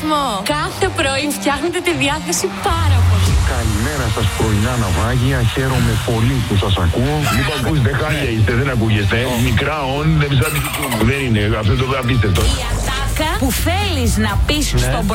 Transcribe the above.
κόσμο. Κάθε πρωί φτιάχνετε τη διάθεση πάρα πολύ. Καλημέρα σας πρωινά ναυάγια. Χαίρομαι πολύ που σας ακούω. Μην ακούστε, χάλια είστε, δεν ακούγεστε. Μικρά όν, δεν είναι. Αυτό το απίστευτο. Η ατάκα που θέλεις να πεις στον